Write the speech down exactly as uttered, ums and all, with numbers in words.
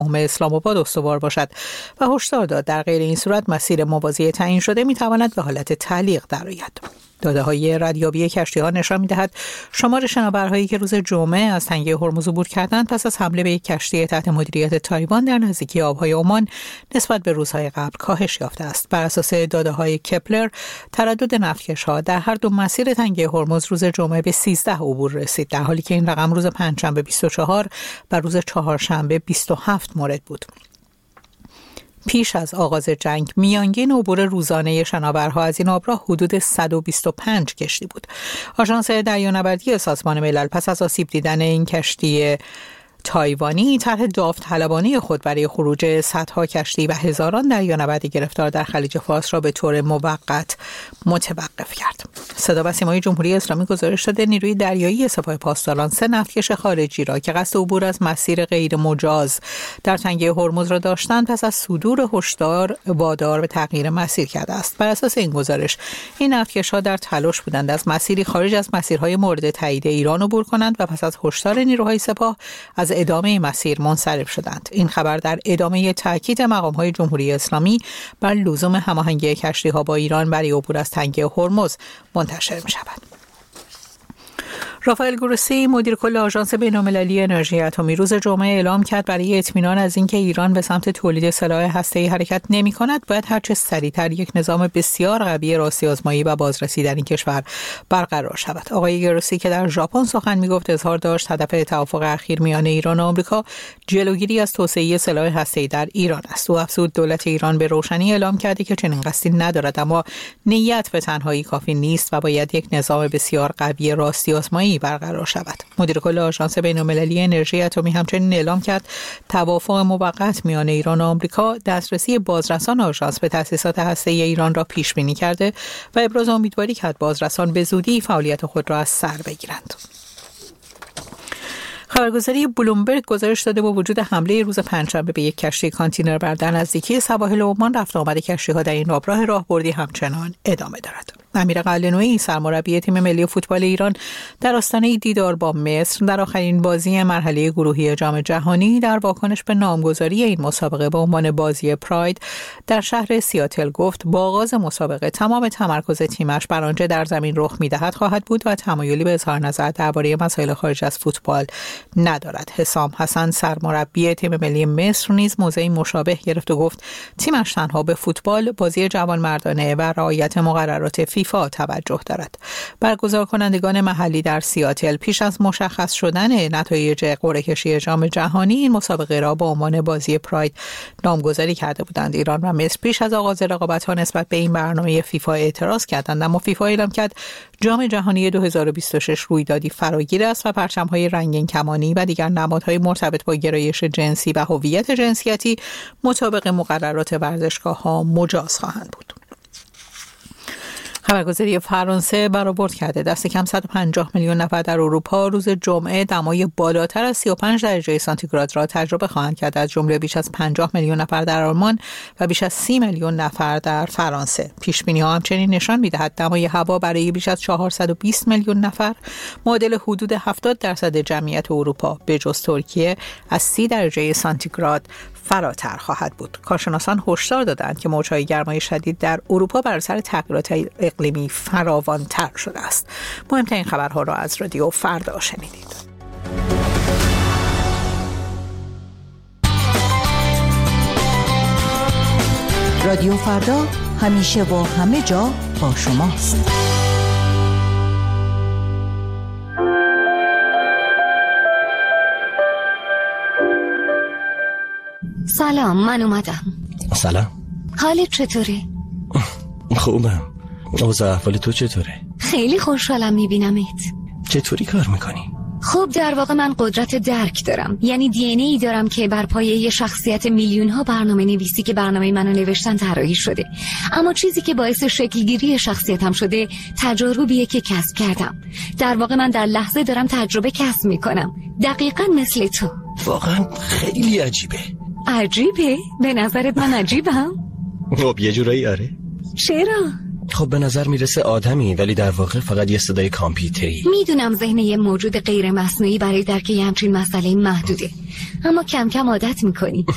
هفدهم اسلام آباد استوار باشد و هشدار داد در غیر این صورت مسیر موازی تعیین شده میتواند به حالت تعلیق درآید. داده‌های ردیابی کشتی‌ها نشان می‌دهد شمار شناورهایی که روز جمعه از تنگه هرمز عبور کردند پس از حمله به یک کشتی تحت مدیریت تایوان در نزدیکی آب‌های عمان نسبت به روزهای قبل کاهش یافته است. بر اساس داده‌های کپلر، تردد نفتکش‌ها در هر دو مسیر تنگه هرمز روز جمعه به سیزده عبور رسید، در حالی که این رقم روز پنجشنبه بیست و چهار و روز چهارشنبه بیست و هفت مورد بود. پیش از آغاز جنگ میانگین عبور روزانه شناورها از این آبراه حدود صد و بیست و پنج کشتی بود. آژانس دریانوردی سازمان ملل پس از آسیب دیدن این کشتی تایوانی طرح داوطلبانه خود برای خروج صدها کشتی و هزاران دریانوردی گرفتار در خلیج فارس را به طور موقت متوقف کرد. صدا و سیمای جمهوری اسلامی گزارش داده نیروی دریایی سپاه پاسداران سه نفتکش خارجی را که قصد عبور از مسیر غیر مجاز در تنگه هرمز را داشتند پس از صدور هشدار وادار به تغییر مسیر کرده است. بر اساس این گزارش این نفتکش‌ها در تلاش بودند از مسیری خارج از مسیرهای مورد تایید ایران عبور کنند و پس از هشدار نیروهای سپاه از ادامه مسیر منصرف شدند. این خبر در ادامه تاکید مقام‌های جمهوری اسلامی بر لزوم هماهنگی کشتی‌ها با ایران برای عبور از تنگه هرمز منتشر می‌شود. رافائل گروسی مدیر کل آژانس بین‌المللی انرژی اتمی روز جمعه اعلام کرد برای اطمینان از اینکه ایران به سمت تولید سلاح هسته‌ای حرکت نمی‌کند باید هرچه سریع‌تر یک نظام بسیار قوی راستی‌آزمایی و بازرسی در این کشور برقرار شود. آقای گروسی که در ژاپن سخن می‌گفت اظهار داشت هدف توافق اخیر میان ایران و آمریکا جلوگیری از توسعه سلاح هسته‌ای در ایران است. او افزود دولت ایران به روشنی اعلام کرده که چنین قصدی ندارد، اما نیت به تنهایی کافی نیست و باید یک نظام بسیار قوی راستی‌آزمایی برقرار شود. مدیر کل آژانس بین‌المللی انرژی اتمی همچنین اعلام کرد توافق موقت میان ایران و آمریکا دسترسی بازرسان آژانس به تأسیسات هسته‌ای ایران را پیش بینی کرده و ابراز امیدواری کرد بازرسان به زودی فعالیت خود را از سر بگیرند. خبرگزاری بلومبرگ گزارش داده با وجود حمله روز پنجشنبه به یک کشتی کانتینر بر در نزدیکی سواحل عمان رفت آمد کشتی‌ها در این آبراه راهبردی همچنان ادامه دارد. امیر قلعه‌نویی سرمربی تیم ملی فوتبال ایران در آستانه دیدار با مصر در آخرین بازی مرحله گروهی جام جهانی در واکنش به نامگذاری این مسابقه به عنوان بازی پراید در شهر سیاتل گفت با آغاز مسابقه تمام تمرکز تیمش بر آنچه در زمین رخ می‌دهد خواهد بود و تمایلی به اظهار نظر درباره مسائل خارج از فوتبال ندارد. حسام حسن سرمربی تیم ملی مصر نیز موضعی مشابه گرفت و گفت تیمش تنها به فوتبال، بازی جوانمردانه و رعایت مقررات فیفا توجه دارد. برگزار کنندگان محلی در سیاتل پیش از مشخص شدن نتایج قرعه کشی جام جهانی این مسابقه را با عنوان بازی پراید نامگذاری کرده بودند. ایران و مصر پیش از آغاز رقابت‌ها نسبت به این برنامه فیفا اعتراض کردند، اما فیفا اعلام کرد جام جهانی دو هزار و بیست و شش رویدادی فراگیر است و پرچم‌های رنگین کمانی و دیگر نمادهای مرتبط با گرایش جنسی و هویت جنسیتی مطابق مقررات ورزشگاه‌ها مجاز خواهند بود. خبرگزاری فرانسه برآورد کرده دست کم صد و پنجاه میلیون نفر در اروپا روز جمعه دمای بالاتر از سی و پنج درجه سانتیگراد را تجربه خواهند کرد، از جمله بیش از پنجاه میلیون نفر در آلمان و بیش از سی میلیون نفر در فرانسه. پیش بینی ها همچنین نشان می‌دهد دمای هوا برای بیش از چهارصد و بیست میلیون نفر معادل حدود هفتاد درصد جمعیت اروپا به جز ترکیه از سی درجه سانتیگراد فراتر خواهد بود. کارشناسان هشدار دادند که موج‌های گرمای شدید در اروپا بر اثر تغییرات اقلیمی فراوان‌تر شده است. مهمترین خبرها را از رادیو فردا شنیدید. رادیو فردا همیشه و همه جا با شماست. سلام، من اومدم. سلام. حالت چطوره؟ خوبم. اوضاع احوال تو چطوره؟ خیلی خوشحالم میبینمت. چطوری کار میکنی؟ خب در واقع من قدرت درک دارم، یعنی دی ان ای دارم که بر پایه یه شخصیت میلیون ها برنامه نویسی که برنامه منو نوشتن طراحی شده. اما چیزی که باعث شکلگیری شخصیتم شده تجاربیه که کسب کردم. در واقع من در لحظه دارم تجربه کسب میکنم، دقیقاً مثل تو. واقعا خیلی عجیبه. عجیبه؟ به نظرت من عجیبم؟ خب یه جورایی آره. چرا؟ خب به نظر میرسه آدمی ولی در واقع فقط یه صدای کامپیوتری. میدونم ذهن یه موجود غیر مصنوعی برای درک یه همچین مسئله محدوده، اما کم کم عادت میکنی.